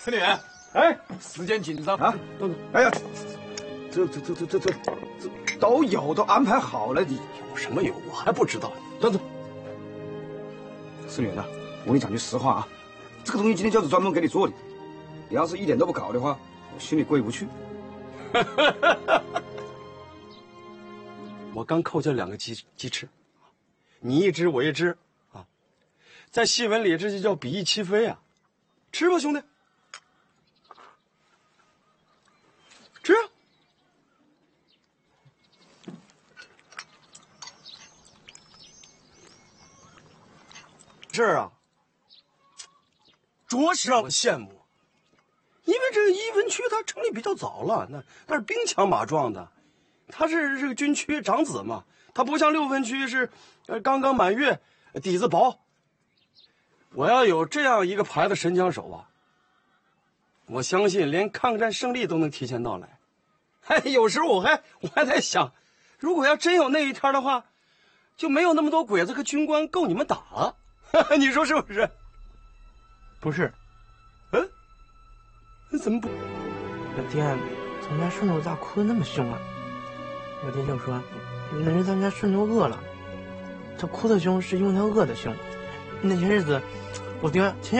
司令员，哎，时间紧张啊！ 哎呀，这都有，都安排好了。你有什么有？我还不知道。 等，司令员呐，我跟你讲句实话啊，这个东西今天就是专门给你做的。你要是一点都不搞的话，我心里过意不去。 我刚扣下2个鸡翅，你一只我一只啊，在戏文里这就叫比翼齐飞啊！吃吧，兄弟，吃啊！这儿啊，着实让我羡慕，因为这个一文区它成立比较早了，那是兵强马壮的。他是这个军区长子嘛，他不像6分区是，刚刚满月，底子薄。我要有这样一个排的神枪手啊，我相信连抗战胜利都能提前到来。哎，有时候我还在想，如果要真有那一天的话，就没有那么多鬼子和军官够你们打了。你说是不是？ 不是。 嗯？那怎么不？ 我爹，咱们家顺溜咋哭得那么凶啊？我爹就说，那是咱们家顺溜饿了，他哭的凶是因为他饿的凶。那些日子，我爹天天